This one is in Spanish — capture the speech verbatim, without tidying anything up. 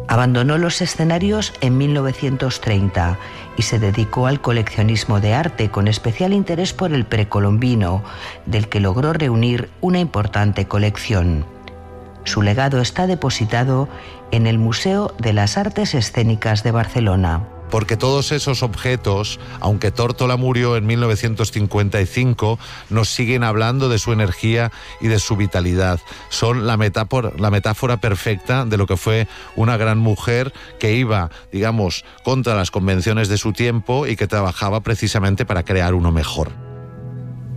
Abandonó los escenarios en mil novecientos treinta y se dedicó al coleccionismo de arte con especial interés por el precolombino, del que logró reunir una importante colección. Su legado está depositado en el Museo de las Artes Escénicas de Barcelona. Porque todos esos objetos, aunque Tórtola murió en mil novecientos cincuenta y cinco, nos siguen hablando de su energía y de su vitalidad. Son la metáfora, la metáfora perfecta de lo que fue una gran mujer que iba, digamos, contra las convenciones de su tiempo y que trabajaba precisamente para crear uno mejor.